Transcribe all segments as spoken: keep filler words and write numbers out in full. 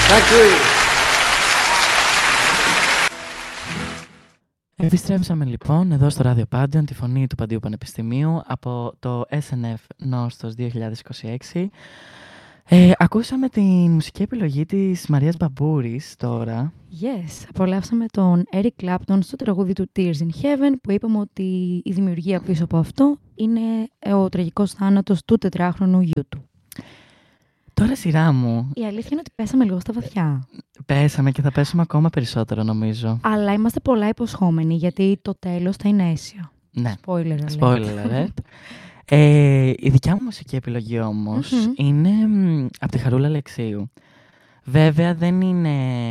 Επιστρέψαμε λοιπόν εδώ στο ράδιο Πάντεων, τη φωνή του Παντίου Πανεπιστημίου, από το ες εν εφ Νόστος δύο χιλιάδες είκοσι έξι. Ε, ακούσαμε τη μουσική επιλογή της Μαρίας Μπαμπούρης τώρα. Yes, απολαύσαμε τον Eric Clapton στο τραγούδι του Tears in Heaven, που είπαμε ότι η δημιουργία πίσω από αυτό είναι ο τραγικός θάνατος του τετράχρονου γιού του. Τώρα σειρά μου. Η αλήθεια είναι ότι πέσαμε λίγο στα βαθιά. Πέσαμε και θα πέσουμε ακόμα περισσότερο, νομίζω. Αλλά είμαστε πολλά υποσχόμενοι, γιατί το τέλος θα είναι αίσιο. Ναι. Spoiler alert. Spoiler alert. ε, η δικιά μου μουσική επιλογή όμως mm-hmm. είναι μ, από τη Χαρούλα Αλεξίου. Βέβαια δεν είναι...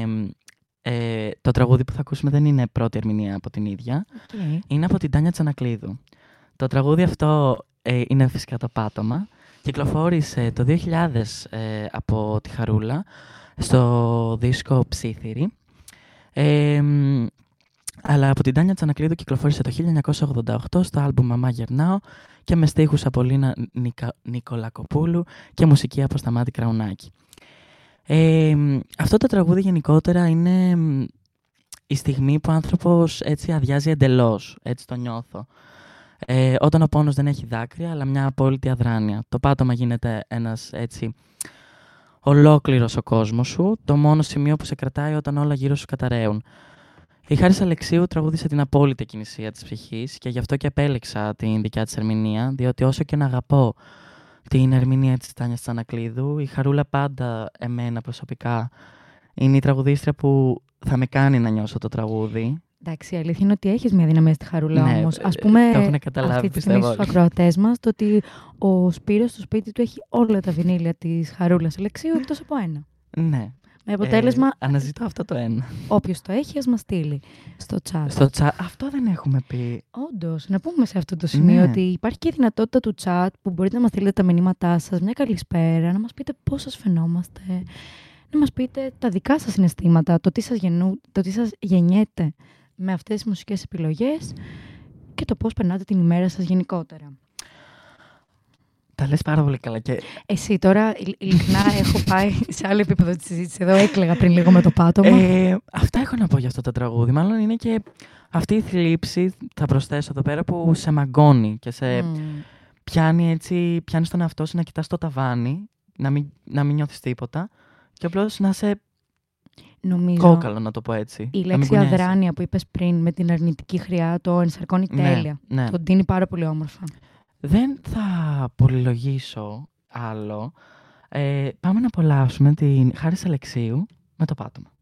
Ε, το τραγούδι που θα ακούσουμε δεν είναι πρώτη ερμηνεία από την ίδια. Okay. Είναι από την Τάνια Τσανακλείδου. Το τραγούδι αυτό ε, είναι φυσικά το Πάτωμα. Κυκλοφόρησε το δύο χιλιάδες ε, από τη Χαρούλα στο δίσκο Ψήθυρη. Ε, αλλά από την Τάνια Τσανακλείδου κυκλοφόρησε το χίλια εννιακόσια ογδόντα οκτώ στο άλμπουμ «Μαμά Γερνάω» και με στίχους από Λίνα Νικα... Νικολακοπούλου και μουσική από Σταμάτη Κραουνάκη. Ε, αυτό το τραγούδι γενικότερα είναι η στιγμή που ο άνθρωπος έτσι αδειάζει εντελώς, έτσι το νιώθω. Ε, όταν ο πόνος δεν έχει δάκρυα, αλλά μια απόλυτη αδράνεια. Το πάτωμα γίνεται ένας έτσι ολόκληρος ο κόσμος σου, το μόνο σημείο που σε κρατάει όταν όλα γύρω σου καταραίουν. Η Χάρις Αλεξίου τραγούδισε την απόλυτη εκκινησία της ψυχής και γι' αυτό και επέλεξα την δικιά της ερμηνεία, διότι όσο και να αγαπώ την ερμηνεία της Τάνιας Τσανακλείδου, η Χαρούλα πάντα εμένα προσωπικά είναι η τραγουδίστρια που θα με κάνει να νιώσω το τραγούδι. Εντάξει, η αλήθεια είναι ότι έχεις μια δύναμη στη Χαρούλα, ναι, όμως. Ας πούμε, το έχουν καταλάβει, αυτή τη στιγμή στους ακροατές μας, το ότι ο Σπύρος στο σπίτι του έχει όλα τα βινίλια της Χαρούλας Αλεξίου εκτός από ένα. Ναι. Με αποτέλεσμα. Ε, αναζητώ αυτό το ένα. Όποιος το έχει, ας μας στείλει στο chat. Στο chat. Αυτό δεν έχουμε πει. Όντως, να πούμε σε αυτό το σημείο ναι. ότι υπάρχει και η δυνατότητα του chat που μπορείτε να μας στείλετε τα μηνύματά σας, μια καλησπέρα, να μας πείτε πώς σας φαινόμαστε, να μας πείτε τα δικά σας συναισθήματα, το τι σας, γεννού, το τι σας γεννιέται με αυτές τις μουσικές επιλογές και το πώς περνάτε την ημέρα σας γενικότερα. Τα λες πάρα πολύ καλά. Και... Εσύ τώρα, ειλικρινά, έχω πάει σε άλλο επίπεδο τη συζήτηση. Εδώ έκλαιγα πριν λίγο με το πάτωμα. Ε, αυτά έχω να πω για αυτό το τραγούδι. Μάλλον είναι και αυτή η θλίψη, θα προσθέσω εδώ πέρα, που σε μαγκώνει και σε mm. πιάνει έτσι, πιάνει τον εαυτό σου να κοιτάς το ταβάνι, να μην, να μην νιώθεις τίποτα και απλώς να σε νομίζω κόκαλο, να το πω έτσι. Η λέξη αδράνεια που είπες πριν με την αρνητική χρειά, το ενσαρκώνει τέλεια. Ναι, ναι. Το ντύνει πάρα πολύ όμορφα. Δεν θα πολυλογήσω άλλο. Ε, πάμε να απολαύσουμε την Χάρις Αλεξίου με το πάτωμα.